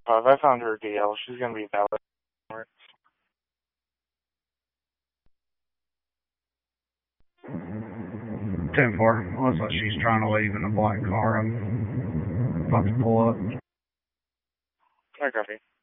I found her DL. She's gonna be valid for it. 10-4. Looks like she's trying to leave in a black car and fucking pull up. I copy.